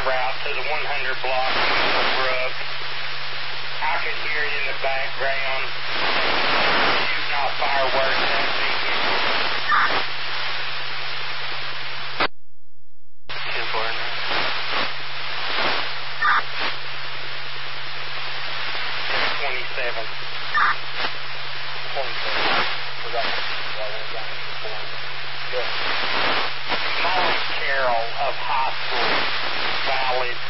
route to the 100 block in Middlebrook. I could hear it in the background. Shooting off fireworks at me. 27. Molly Carroll of High School, valid